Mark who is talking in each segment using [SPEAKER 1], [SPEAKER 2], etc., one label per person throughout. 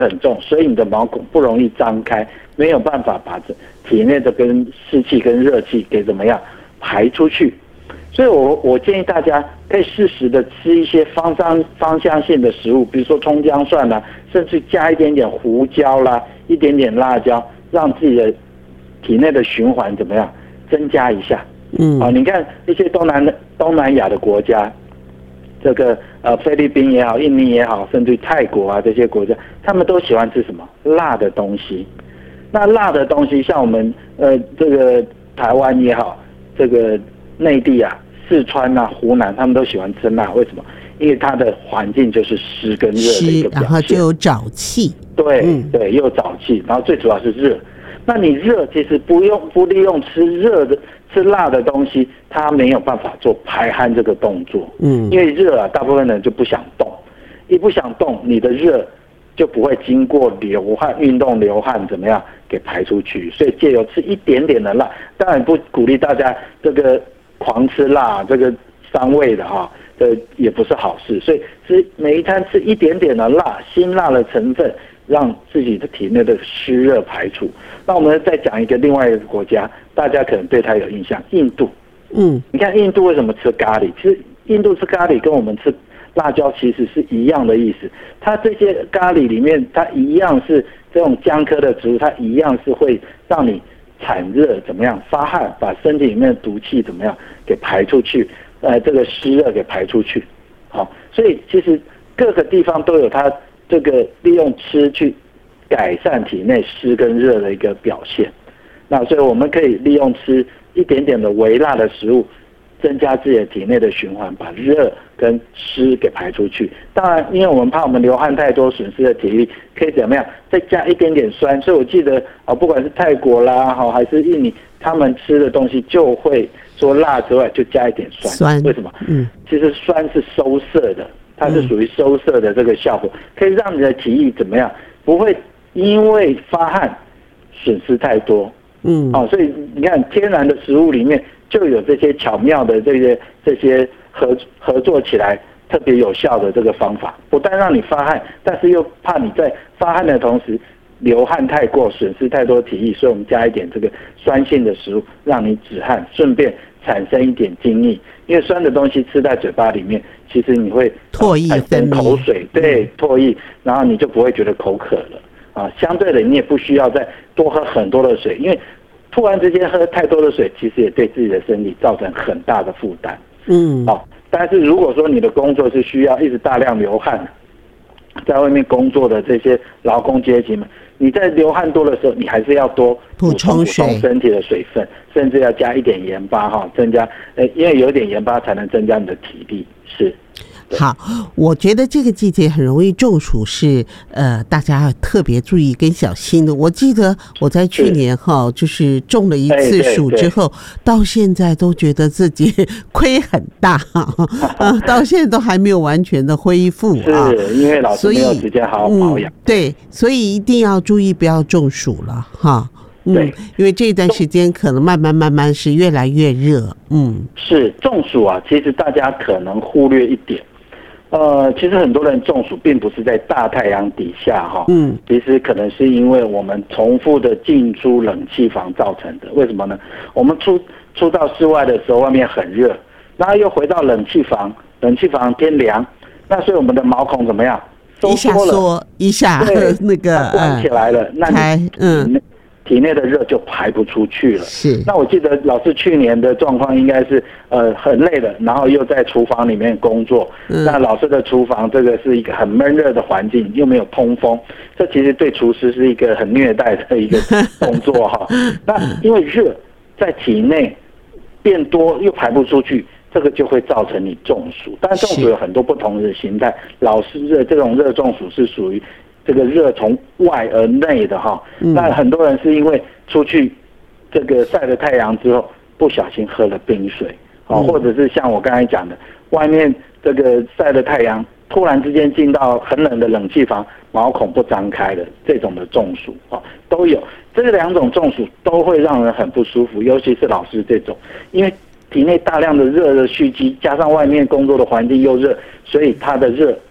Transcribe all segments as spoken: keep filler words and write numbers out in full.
[SPEAKER 1] 很重，所以你的毛孔不容易张开，没有办法把这体内的跟湿气跟热气给怎么样排出去。所以我我建议大家可以适时的吃一些芳香芳香性的食物，比如说葱姜蒜啦，甚至加一点点胡椒啦，一点点辣椒，让自己的体内的循环怎么样增加一下。嗯，啊，你看一些东南东南亚的国家，这个呃菲律宾也好，印尼也好，甚至泰国啊这些国家，他们都喜欢吃什么辣的东西。那辣的东西，像我们呃这个台湾也好，这个内地啊、四川啊、湖南，他们都喜欢吃辣，为什么？因为它的环境就是湿跟热的一个表现，
[SPEAKER 2] 然后就有沼气。
[SPEAKER 1] 对、嗯、对，又沼气，然后最主要是热。那你热其实不用不利用吃热的吃辣的东西，它没有办法做排汗这个动作。嗯，因为热啊，大部分人就不想动，一不想动，你的热就不会经过流汗、运动流汗怎么样给排出去。所以借由吃一点点的辣，当然不鼓励大家这个狂吃辣，这个伤胃的哈，这也不是好事。所以吃每一餐吃一点点的辣，辛辣的成分，让自己的体内的湿热排除。那我们再讲一个另外一个国家，大家可能对它有印象，印度。嗯，你看印度为什么吃咖喱？其实印度吃咖喱跟我们吃辣椒其实是一样的意思。它这些咖喱里面，它一样是这种姜科的植物，它一样是会让你产热，怎么样发汗，把身体里面的毒气怎么样给排出去，呃，这个湿热给排出去。好，所以其实各个地方都有它这个利用吃去改善体内湿跟热的一个表现。那所以我们可以利用吃一点点的微辣的食物，增加自己的体内的循环，把热跟湿给排出去。当然，因为我们怕我们流汗太多损失了体力，可以怎么样？再加一点点酸。所以我记得啊，不管是泰国啦，哈，还是印尼，他们吃的东西就会除了辣之外，就加一点酸。
[SPEAKER 2] 酸
[SPEAKER 1] 为什么？嗯，其实酸是收涩的，它是属于收涩的这个效果，可以让你的体液怎么样？不会因为发汗损失太多。嗯，哦，所以你看，天然的食物里面就有这些巧妙的这些这些合合作起来特别有效的这个方法，不但让你发汗，但是又怕你在发汗的同时流汗太过，损失太多体液，所以我们加一点这个酸性的食物，让你止汗，顺便产生一点津液。因为酸的东西吃在嘴巴里面，其实你会
[SPEAKER 2] 唾液分泌，
[SPEAKER 1] 口水，对，唾液，然后你就不会觉得口渴了。啊，相对的，你也不需要再多喝很多的水，因为突然之间喝太多的水，其实也对自己的身体造成很大的负担。嗯，好、哦，但是如果说你的工作是需要一直大量流汗，在外面工作的这些劳工阶级们，你在流汗多的时候，你还是要多补充补充身体的水分，甚至要加一点盐巴哈，增加，呃，因为有一点盐巴才能增加你的体力。是。
[SPEAKER 2] 好，我觉得这个季节很容易中暑是，呃，大家要特别注意跟小心的。我记得我在去年哈，就是中了一次暑之后，到现在都觉得自己亏很大，啊，到现在都还没有完全的恢复啊。
[SPEAKER 1] 是因为老师没有时间好好保养、嗯。
[SPEAKER 2] 对，所以一定要注意不要中暑了哈。嗯，因为这段时间可能慢慢慢慢是越来越热。嗯，
[SPEAKER 1] 是中暑啊，其实大家可能忽略一点。呃，其实很多人中暑并不是在大太阳底下哈，嗯，其实可能是因为我们重复的进出冷气房造成的。为什么呢？我们出出到室外的时候，外面很热，然后又回到冷气房，冷气房偏凉，那所以我们的毛孔怎么样？收缩了，
[SPEAKER 2] 一下缩一下，那个
[SPEAKER 1] 关起来了，那你嗯。体内的热就排不出去了。是。那我记得老师去年的状况应该是呃很累了，然后又在厨房里面工作。嗯。那老师的厨房这个是一个很闷热的环境，又没有通风，这其实对厨师是一个很虐待的一个动作哈。那因为热在体内变多又排不出去，这个就会造成你中暑。但中暑有很多不同的形态，老师的这种热中暑是属于这个热从外而内的哈，那很多人是因为出去这个晒了太阳之后，不小心喝了冰水，啊，或者是像我刚才讲的，外面这个晒了太阳，突然之间进到很冷的冷气房，毛孔不张开的这种的中暑啊，都有。这两种中暑都会让人很不舒服，尤其是老师这种，因为体内大量的热的蓄积，加上外面工作的环境又热，所以它的热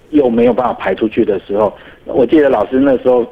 [SPEAKER 1] 又没有办法排出去的时候，我记得老师那时候